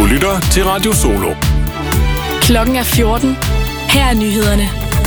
lytter til Radio Solo. Klokken er 14. Her er nyhederne.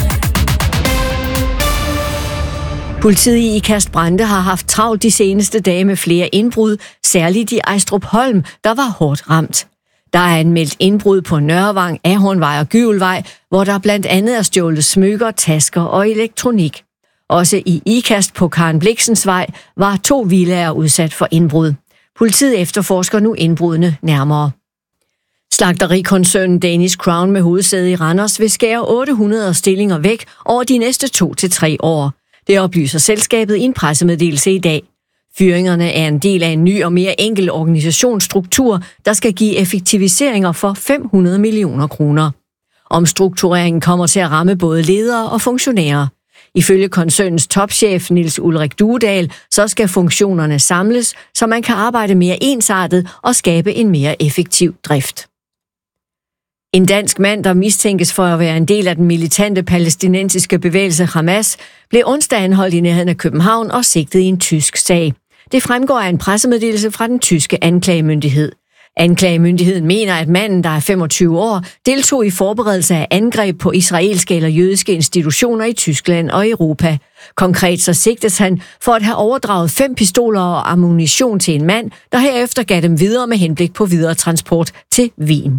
Politiet i Ikast-Brande har haft travlt de seneste dage med flere indbrud, særligt i Ejstrupholm, der var hårdt ramt. Der er anmeldt indbrud på Nørrevang, Ahornvej og Gyvelvej, hvor der blandt andet er stjålet smykker, tasker og elektronik. Også i Ikast på Karen Bliksens Vej var 2 villaer udsat for indbrud. Politiet efterforsker nu indbrudene nærmere. Slagterikoncernen Danish Crown med hovedsæde i Randers vil skære 800 stillinger væk over de næste 2 til 3 år. Det oplyser selskabet i en pressemeddelelse i dag. Fyringerne er en del af en ny og mere enkel organisationsstruktur, der skal give effektiviseringer for 500 millioner kroner. Omstruktureringen kommer til at ramme både ledere og funktionærer. Ifølge koncernens topchef Niels Ulrik Duedal, så skal funktionerne samles, så man kan arbejde mere ensartet og skabe en mere effektiv drift. En dansk mand, der mistænkes for at være en del af den militante palæstinensiske bevægelse Hamas, blev onsdag anholdt i nærheden af København og sigtet i en tysk sag. Det fremgår af en pressemeddelelse fra den tyske anklagemyndighed. Anklagemyndigheden mener, at manden, der er 25 år, deltog i forberedelse af angreb på israelske eller jødiske institutioner i Tyskland og Europa. Konkret så sigtes han for at have overdraget 5 pistoler og ammunition til en mand, der herefter gav dem videre med henblik på videre transport til Wien.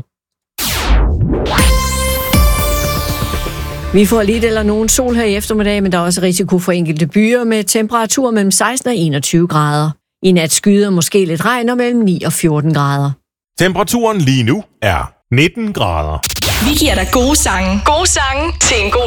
Vi får lidt eller nogen sol her i eftermiddag, men der er også risiko for enkelte byer med temperaturer mellem 16 og 21 grader. I nat skyder måske lidt regn og mellem 9 og 14 grader. Temperaturen lige nu er 19 grader. Vi giver dig gode sange. Gode sange til en god